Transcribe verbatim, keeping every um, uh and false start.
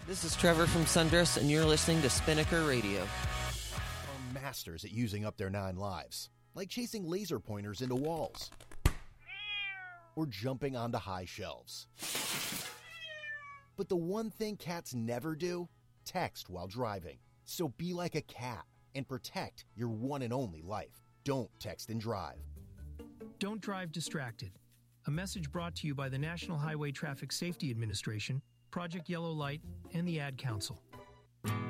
This is Trevor from Sundress, and you're listening to Spinnaker Radio. Are masters at using up their nine lives, like chasing laser pointers into walls or jumping onto high shelves. But the one thing cats never do, text while driving. So be like a cat and protect your one and only life. Don't text and drive. Don't drive distracted. A message brought to you by the National Highway Traffic Safety Administration, Project Yellow Light, and the Ad Council.